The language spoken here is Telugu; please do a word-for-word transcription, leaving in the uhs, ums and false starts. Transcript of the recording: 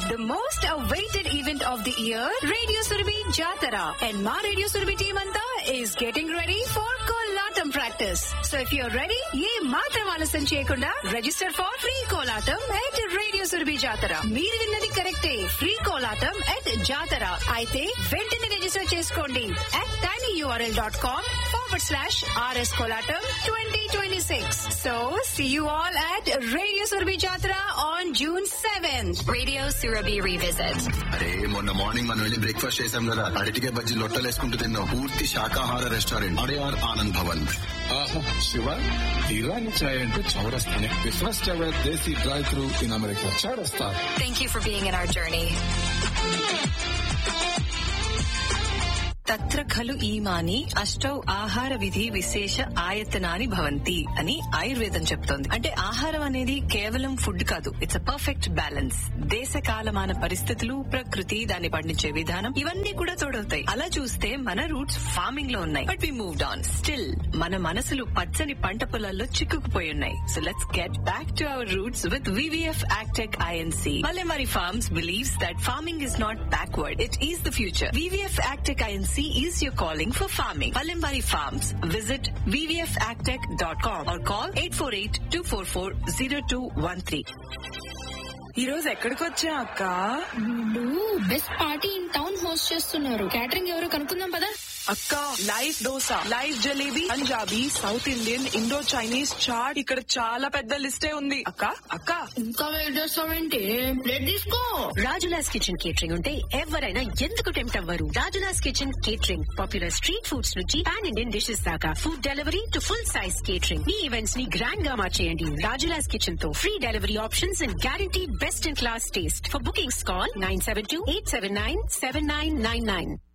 the most awaited event of the year, Radio Surabhi Jatara. And my Radio Surabhi team anta is getting ready for Kolatam practice. So if you're ready, ye matram alasam cheyakunda register for free Kolatam at Radio Surabhi Jatara. Meer vinnadi correcte. Free Kolatam at Jatara. Aithe ventane register cheskondi at tinyurl.com forward slash RS Kolatam twenty twenty-six. So see you all at Radio Surabhi Jatara on June seventh. Radio Surabhi Revisit. అరే మొన్న మార్నింగ్ మనం వెళ్ళి బ్రేక్ఫాస్ట్ చేసాం కదా, అరటికాయ బజ్జీ లొట్టలు వేసుకుంటూ తిన్నాం. పూర్తి శాకాహార రెస్టారెంట్ అడయార్ ఆనంద్ భవన్. ఆహా శివ, ఇరానీ చాయ్ అంటే చౌరస్తానే. The first ever desi drive through in America, చౌరస్తా. Thank you for being in our journey. తత్ర ఖలు ఈమాని అష్టౌ ఆహార విధి విశేష ఆయతనాని భవంతి అని ఆయుర్వేదం చెప్తోంది. అంటే ఆహారం అనేది కేవలం ఫుడ్ కాదు, ఇట్స్ అ పర్ఫెక్ట్ బ్యాలెన్స్. దేశ కాలమాన పరిస్థితులు, ప్రకృతి, దాన్ని పండించే విధానం, ఇవన్నీ కూడా తోడవుతాయి. అలా చూస్తే మన రూట్స్ ఫార్మింగ్ లో ఉన్నాయి, but we moved on. Still మన మనసులు పచ్చని పంట పొలాల్లో చిక్కుకుపోయి ఉన్నాయి. So let's get back to our roots with VVF Agtech I N C. Valemari Farms believes that farming is not backward, it is the future. V V F Agtech I N C is your calling for farming. Valemari Farms. Visit v v f agtech dot com or call eight four eight, two four four, zero two one three. ఈ రోజు ఎక్కడికి వచ్చా అక్క? వీళ్ళు best party in town host చేస్తున్నారు. క్యాటరింగ్ ఎవరో కనుక్కుందాం పదా. అక్క, live dosa, live jalebi, Punjabi, south Indian, Indo Chinese, chat, ఇక్కడ చాలా పెద్ద లిస్టే ఉంది. అక్క అక్క ఇంకా వెయిట్ చేస్తావేంటి? ప్లేట్ తీసుకో. రాజులాస్ కిచెన్ కేటరింగ్ ఉంటే ఎవరైనా ఎందుకు టెంప్ట్ అవ్వరు? Rajula's kitchen catering popular street foods నుంచి పాన్ ఇండియన్ డిషెస్ దాకా, food delivery to full size catering. Me events ని గ్రాండ్ గా మార్చేయండి రాజులాస్ కిచెన్ తో. Free delivery options and guarantee best in class taste. For bookings call nine seven two eight seven nine seven nine nine nine.